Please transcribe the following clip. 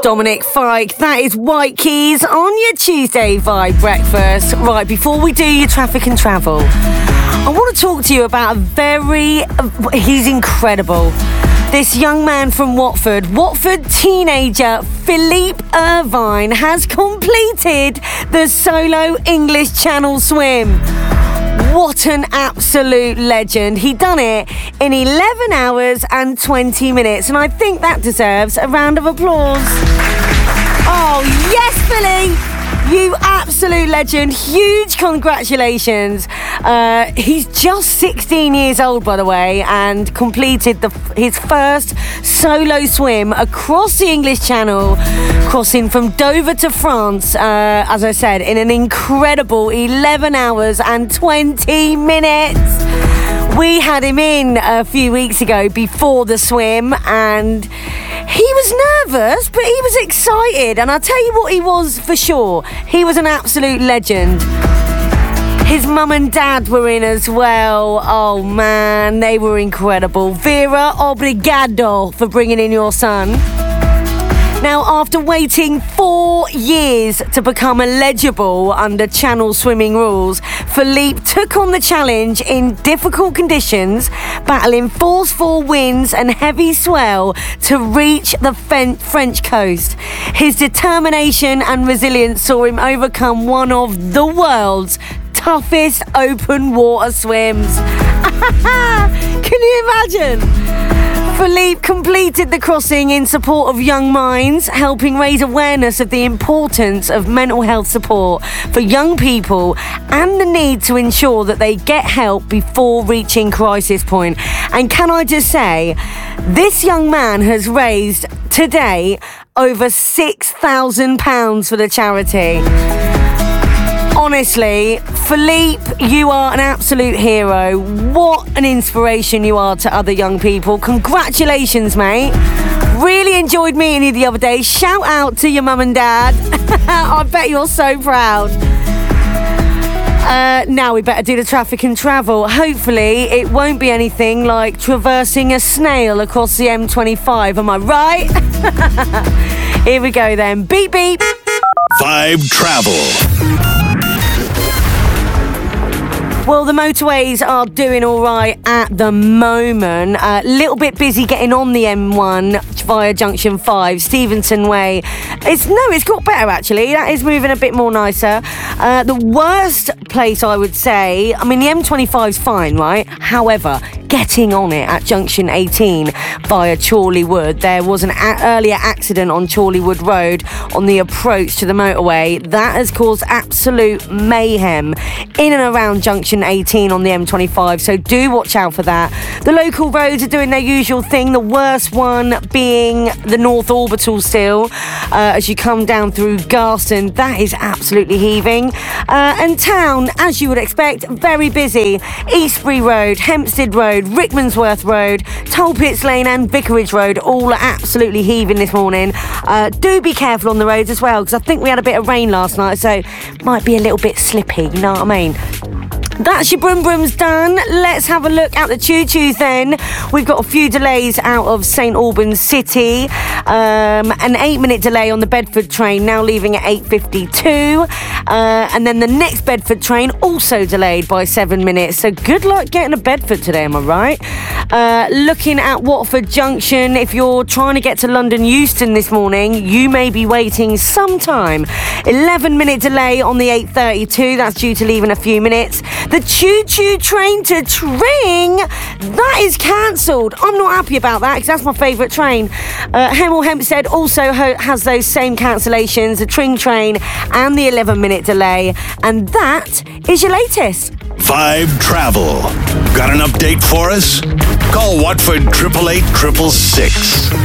Dominic Fike, that is White Keys on your Tuesday Vibe breakfast. Right, before we do your traffic and travel, I want to talk to you about he's incredible. This young man from Watford teenager Philippe Irvine has completed the solo English Channel swim. What an absolute legend. He done it in 11 hours and 20 minutes, and I think that deserves a round of applause. Oh, yes, Philly! You absolute legend. Huge congratulations. He's just 16 years old, by the way, and completed his first solo swim across the English Channel, crossing from Dover to France, as I said, in an incredible 11 hours and 20 minutes. We had him in a few weeks ago before the swim, and he was nervous, but he was excited. And I'll tell you what he was for sure. He was an absolute legend. His mum and dad were in as well. Oh, man, they were incredible. Vera, obrigado for bringing in your son. Now, after waiting 4 years to become eligible under Channel swimming rules, Philippe took on the challenge in difficult conditions, battling forceful winds and heavy swell to reach the French coast. His determination and resilience saw him overcome one of the world's toughest open water swims. Can you imagine? Philippe completed the crossing in support of young minds, helping raise awareness of the importance of mental health support for young people and the need to ensure that they get help before reaching crisis point. And can I just say, this young man has raised today over £6,000 for the charity. Honestly, Philippe, you are an absolute hero. What an inspiration you are to other young people. Congratulations, mate. Really enjoyed meeting you the other day. Shout out to your mum and dad. I bet you're so proud. Now we better do the traffic and travel. Hopefully it won't be anything like traversing a snail across the M25. Am I right? Here we go then. Beep, beep. Vibe Travel. Well, the motorways are doing all right at the moment. A little bit busy getting on the M1 via Junction 5, Stevenson Way. It's got better, actually. That is moving a bit more nicer. The worst place, I would say, I mean, the M25's fine, right? However, getting on it at Junction 18 via Chorley Wood, there was an earlier accident on Chorley Wood Road on the approach to the motorway. That has caused absolute mayhem in and around Junction 18 on the M25, so do watch out for that. The local roads are doing their usual thing, the worst one being the North Orbital still, as you come down through Garston. That is absolutely heaving. And town, as you would expect, very busy. Eastbury Road, Hempstead Road, Rickmansworth Road, Tollpits Lane and Vicarage Road all are absolutely heaving this morning. Do be careful on the roads as well, because I think we had a bit of rain last night, so might be a little bit slippy, you know what I mean? That's your Brum Brums done. Let's have a look at the choo-choos then. We've got a few delays out of St Albans City. An 8-minute delay on the Bedford train, now leaving at 8:52. And then the next Bedford train also delayed by 7 minutes. So good luck getting to Bedford today, am I right? Looking at Watford Junction, if you're trying to get to London Euston this morning, you may be waiting some time. 11-minute delay on the 8:32. That's due to leave in a few minutes. The choo-choo train to Tring, that is cancelled. I'm not happy about that because that's my favourite train. Hemel Hempstead also has those same cancellations, the Tring train and the 11-minute delay. And that is your latest. Vibe Travel. Got an update for us? Call Watford 888 666.